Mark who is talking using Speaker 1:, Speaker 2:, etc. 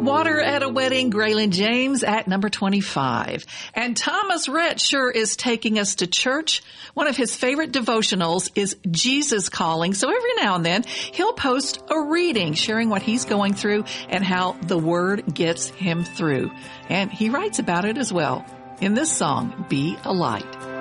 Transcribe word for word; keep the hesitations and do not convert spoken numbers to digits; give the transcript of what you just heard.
Speaker 1: Water at a Wedding, Graylin James at number twenty-five. And Thomas Rhett sure is taking us to church. One of his favorite devotionals is Jesus Calling. So every now and then he'll post a reading sharing what he's going through and how the Word gets him through. And he writes about it as well in this song, Be a Light.